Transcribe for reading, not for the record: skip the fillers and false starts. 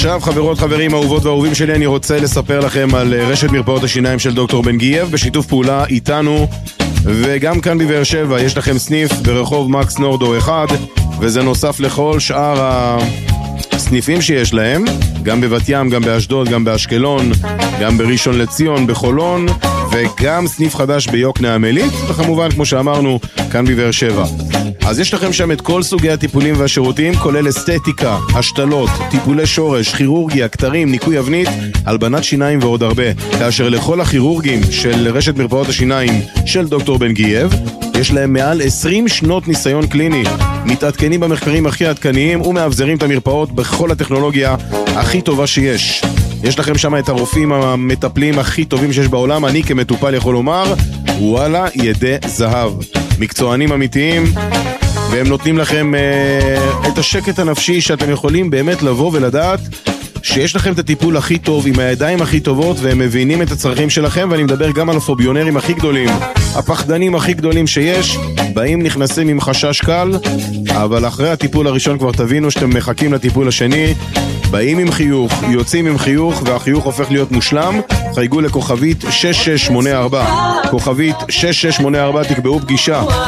ועכשיו, חברות, חברים, אהובות ואהובים שלי, אני רוצה לספר לכם על רשת מרפאות השיניים של דוקטור בן גייב, בשיתוף פעולה איתנו, וגם כאן בבאר שבע יש לכם סניף ברחוב מקס נורדו 1, וזה נוסף לכל שאר הסניפים שיש להם, גם בבת ים, גם באשדוד, גם באשקלון, גם בראשון לציון, בחולון, וגם סניף חדש ביוקנעם עילית, וכמובן, כמו שאמרנו, כאן בבאר שבע. אז יש לכם שם את כל סוגי הטיפולים והשירותים, כולל אסתטיקה, השתלות, טיפולי שורש, כירורגיה, קטרים, ניקוי אבנית, הלבנת שיניים ועוד הרבה. כאשר לכל הכירורגים של רשת מרפאות השיניים של דוקטור בן גייב, יש להם מעל 20 שנות ניסיון קליני, מתעדכנים במחקרים הכי עדכניים ומאבזרים את המרפאות בכל הטכנולוגיה הכי טובה שיש. יש לכם שם את הרופאים המטפלים הכי טובים שיש בעולם, אני כמטופל יכול לומר, וואלה, ידי זהב. מקצוענים אמיתיים, והם נותנים לכם את השקט הנפשי שאתם יכולים באמת לבוא ולדעת שיש לכם את הטיפול הכי טוב עם הידיים הכי טובות, והם מבינים את הצרכים שלכם. ואני מדבר גם על הפוביונרים הכי גדולים, הפחדנים הכי גדולים שיש, באים נכנסים עם חשש קל, אבל אחרי הטיפול הראשון כבר תבינו שאתם מחכים לטיפול השני, באים עם חיוך, יוצאים עם חיוך, והחיוך הופך להיות מושלם. חייגו לכוכבית 6684, כוכבית 6684, תקבעו פגישה.